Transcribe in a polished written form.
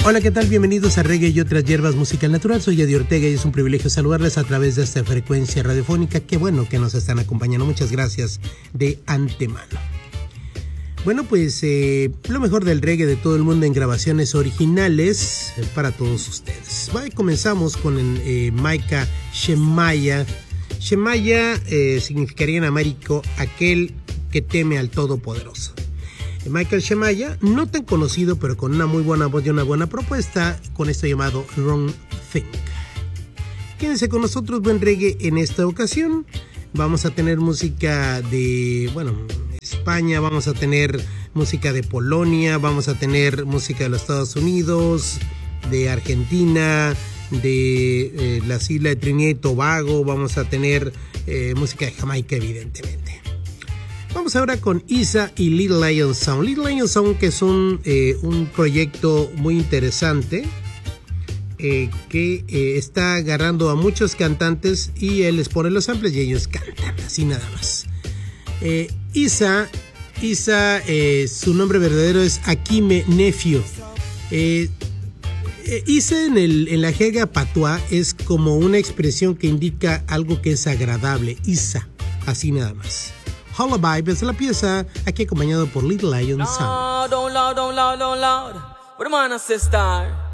Hola, ¿qué tal? Bienvenidos a Reggae y otras hierbas musical natural. Soy Eddie Ortega y es un privilegio saludarles a través de esta frecuencia radiofónica. Qué bueno que nos están acompañando. Muchas gracias de antemano. Bueno, pues lo mejor del reggae de todo el mundo en grabaciones originales para todos ustedes. Comenzamos con Micah Shemaiah. Shemaiah significaría en américo aquel que teme al Todopoderoso. Michael Shemaiah, no tan conocido, pero con una muy buena voz y una buena propuesta, con esto llamado Wrong Thing. Quédense con nosotros, buen reggae en esta ocasión. Vamos a tener música de, España, vamos a tener música de Polonia, vamos a tener música de los Estados Unidos, de Argentina, de las Islas de Trinidad y Tobago, vamos a tener música de Jamaica, evidentemente. Vamos ahora con Isa y Little Lion Sound. Little Lion Sound, que es un proyecto muy interesante que está agarrando a muchos cantantes y él les pone los samples y ellos cantan, así nada más. Isa, su nombre verdadero es Akime Nephew. Isa en la jerga patuá es como una expresión que indica algo que es agradable. Isa, así nada más. Lullaby es la pieza, aquí acompañado por Little Lion Sound.